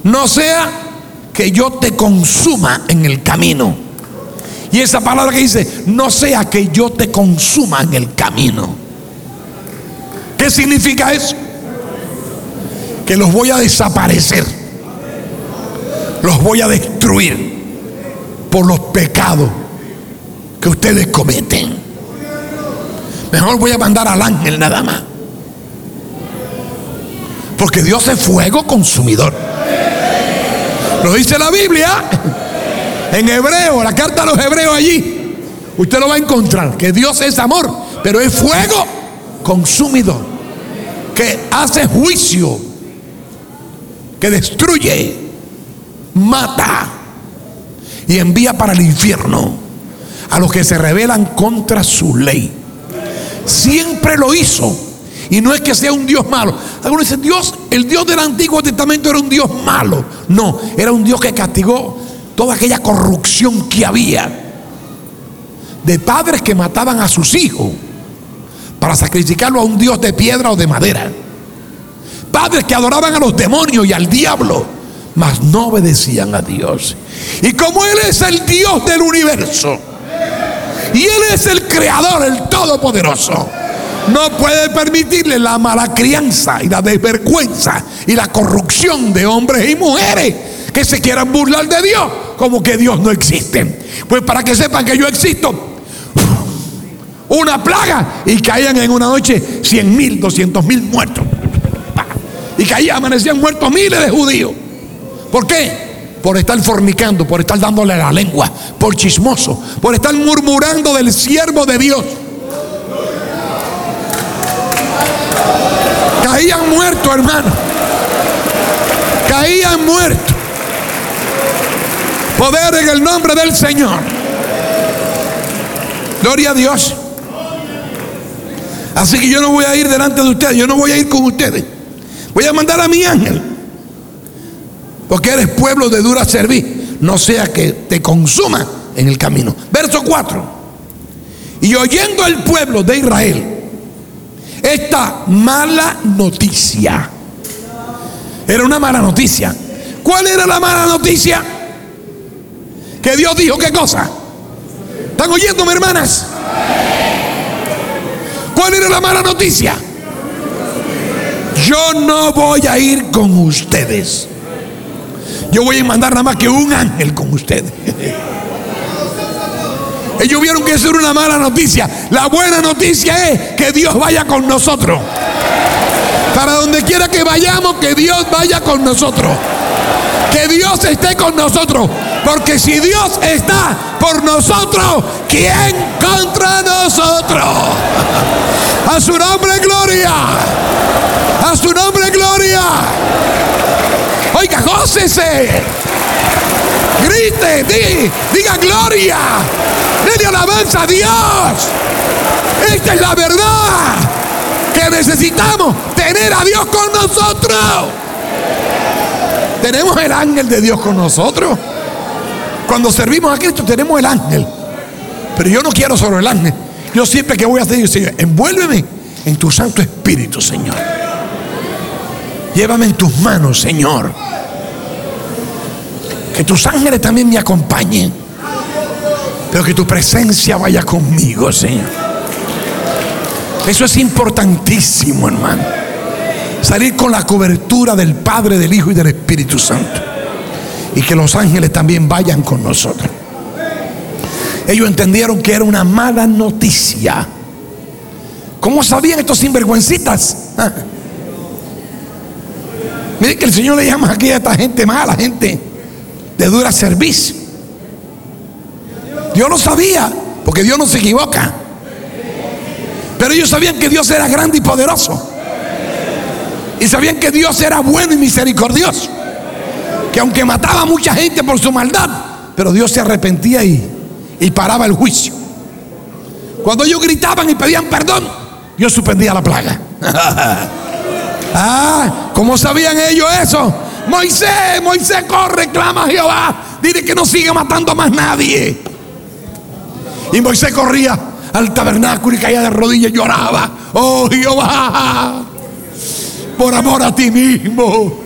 no sea que yo te consuma en el camino. Y esa palabra que dice, no sea que yo te consuma en el camino. ¿Qué significa eso? Que los voy a desaparecer, los voy a destruir por los pecados que ustedes cometen. Mejor voy a mandar al ángel nada más, porque Dios es fuego consumidor. Lo dice la Biblia en Hebreo, la carta a los Hebreos, allí usted lo va a encontrar, que Dios es amor, pero es fuego consumidor, que hace juicio, que destruye, mata y envía para el infierno a los que se rebelan contra su ley. Siempre lo hizo. Y no es que sea un Dios malo. Algunos dicen, el Dios del Antiguo Testamento era un Dios malo. No, era un Dios que castigó toda aquella corrupción que había, de padres que mataban a sus hijos para sacrificarlo a un Dios de piedra o de madera, padres que adoraban a los demonios y al diablo, mas no obedecían a Dios. Y como Él es el Dios del universo y Él es el creador, el todopoderoso, no puede permitirle la mala crianza y la desvergüenza y la corrupción de hombres y mujeres que se quieran burlar de Dios como que Dios no existe. Pues para que sepan que yo existo, una plaga y caían en una noche 100,000, 200,000 muertos, y caían, amanecían muertos miles de judíos. ¿Por qué? Por estar fornicando, por estar dándole la lengua, por chismoso, por estar murmurando del siervo de Dios. Caían muertos, hermano. Caían muertos. Poder en el nombre del Señor. Gloria a Dios. Así que yo no voy a ir delante de ustedes, yo no voy a ir con ustedes. Voy a mandar a mi ángel, porque eres pueblo de dura cerviz, no sea que te consuma en el camino. Verso 4. Y oyendo el pueblo de Israel esta mala noticia. Era una mala noticia. ¿Cuál era la mala noticia? Que Dios dijo, ¿qué cosa? ¿Están oyéndome, hermanas? ¿Cuál era la mala noticia? Yo no voy a ir con ustedes. Yo voy a mandar nada más que un ángel con ustedes. Ellos vieron que eso era una mala noticia. La buena noticia es que Dios vaya con nosotros. Para donde quiera que vayamos, que Dios vaya con nosotros. Que Dios esté con nosotros. Porque si Dios está por nosotros, ¿quién contra nosotros? A su nombre gloria. A su nombre gloria. Oiga, gócese. Grite, diga gloria. Dele alabanza a Dios. Esta es la verdad, que necesitamos tener a Dios con nosotros. Tenemos el ángel de Dios con nosotros. Cuando servimos a Cristo tenemos el ángel. Pero yo no quiero solo el ángel. Yo siempre que voy a hacer, Señor, envuélveme en tu Santo Espíritu, Señor. Llévame en tus manos, Señor. Que tus ángeles también me acompañen, pero que tu presencia vaya conmigo, Señor. Eso es importantísimo, hermano. Salir con la cobertura del Padre, del Hijo y del Espíritu Santo. Y que los ángeles también vayan con nosotros. Ellos entendieron que era una mala noticia. ¿Cómo sabían estos sinvergüencitas? Miren que el Señor le llama aquí a esta gente mala, gente de dura cerviz. Dios lo sabía, porque Dios no se equivoca. Pero ellos sabían que Dios era grande y poderoso. Y sabían que Dios era bueno y misericordioso. Que aunque mataba a mucha gente por su maldad, pero Dios se arrepentía y paraba el juicio. Cuando ellos gritaban y pedían perdón, Dios suspendía la plaga. ¿Cómo sabían ellos eso? Moisés, corre, clama a Jehová, dile que no siga matando a más nadie. Y Moisés corría al tabernáculo y caía de rodillas y lloraba. Oh Jehová, por amor a ti mismo,